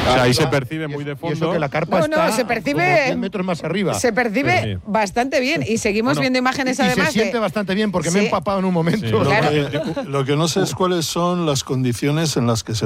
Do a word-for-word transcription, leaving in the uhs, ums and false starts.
O sea, ahí se percibe muy de Y fondo. eso que la carpa No, no, está se percibe- como cien metros más arriba. Se percibe Sí. bastante bien y seguimos Bueno, viendo imágenes y además se siente de... bastante bien porque Sí. me he empapado en un momento. Sí. Lo, Claro. que, lo que no sé es cuáles son las condiciones en las que se